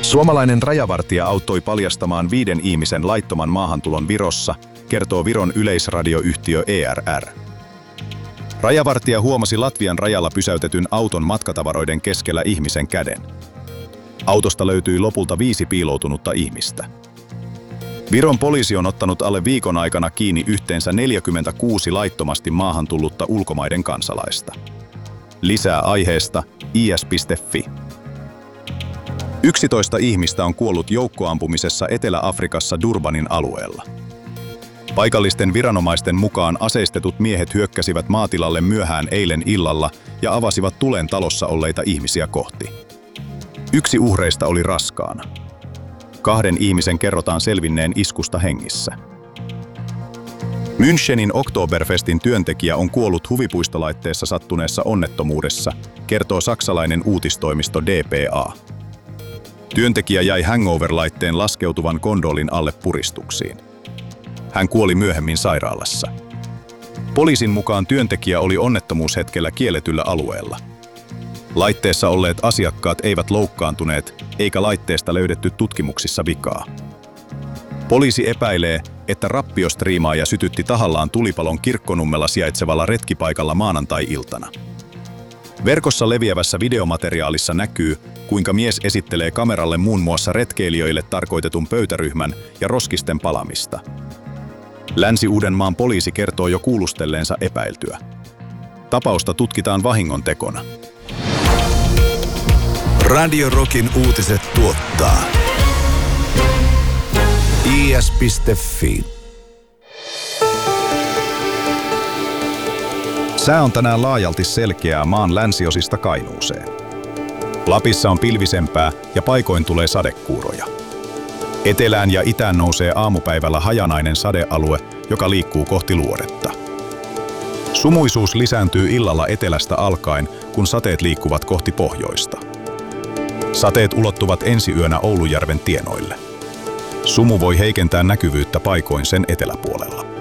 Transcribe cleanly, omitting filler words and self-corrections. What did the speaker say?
Suomalainen rajavartija auttoi paljastamaan 5 ihmisen laittoman maahantulon Virossa, kertoo Viron yleisradioyhtiö ERR. Rajavartija huomasi Latvian rajalla pysäytetyn auton matkatavaroiden keskellä ihmisen käden. Autosta löytyi lopulta 5 piiloutunutta ihmistä. Viron poliisi on ottanut alle viikon aikana kiinni yhteensä 46 laittomasti maahan tullutta ulkomaiden kansalaista. Lisää aiheesta is.fi. 11 ihmistä on kuollut joukkoampumisessa Etelä-Afrikassa Durbanin alueella. Paikallisten viranomaisten mukaan aseistetut miehet hyökkäsivät maatilalle myöhään eilen illalla ja avasivat tulen talossa olleita ihmisiä kohti. 1 uhreista oli raskaana. 2 ihmisen kerrotaan selvinneen iskusta hengissä. Münchenin Oktoberfestin työntekijä on kuollut huvipuistolaitteessa sattuneessa onnettomuudessa, kertoo saksalainen uutistoimisto dpa. Työntekijä jäi hangover-laitteen laskeutuvan gondolin alle puristuksiin. Hän kuoli myöhemmin sairaalassa. Poliisin mukaan työntekijä oli onnettomuushetkellä kielletyllä alueella. Laitteessa olleet asiakkaat eivät loukkaantuneet, eikä laitteesta löydetty tutkimuksissa vikaa. Poliisi epäilee, että rappiostriimaaja sytytti tahallaan tulipalon Kirkkonummella sijaitsevalla retkipaikalla maanantai-iltana. Verkossa leviävässä videomateriaalissa näkyy, kuinka mies esittelee kameralle muun muassa retkeilijöille tarkoitetun pöytäryhmän ja roskisten palamista. Länsi-Uudenmaan poliisi kertoo jo kuulustelleensa epäiltyä. Tapausta tutkitaan vahingontekona. Radio Rockin uutiset tuottaa is.fi. Sää on tänään laajalti selkeää maan länsiosista Kainuuseen. Lapissa on pilvisempää ja paikoin tulee sadekuuroja. Etelään ja itään nousee aamupäivällä hajanainen sadealue, joka liikkuu kohti luodetta. Sumuisuus lisääntyy illalla etelästä alkaen, kun sateet liikkuvat kohti pohjoista. Sateet ulottuvat ensi yönä Oulujärven tienoille. Sumu voi heikentää näkyvyyttä paikoin sen eteläpuolella.